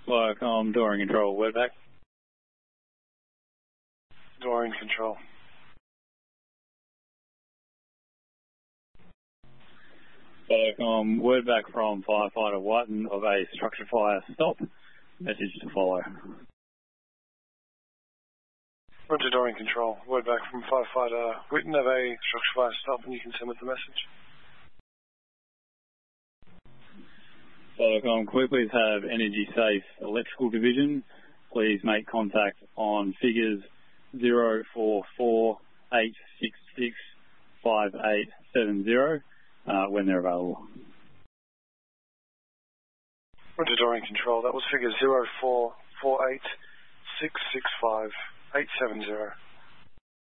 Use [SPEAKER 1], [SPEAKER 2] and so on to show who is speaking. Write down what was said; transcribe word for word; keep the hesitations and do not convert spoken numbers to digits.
[SPEAKER 1] Viacom, Dorian Control, word back.
[SPEAKER 2] Dorian Control.
[SPEAKER 1] Viacom, word back from Firefighter Whiten of a structure fire stop. Message to follow.
[SPEAKER 2] Roger, Dorian Control. Word back from Firefighter Whitten of a structure fire stop, and you can send with the message.
[SPEAKER 1] Viacom, can we please have Energy Safe Electrical Division? Please make contact on figures zero four four eight six six five eight seven zero uh, when they're available.
[SPEAKER 2] Roger, Dorian Control. That was figure zero four four eight six six five eight seven zero.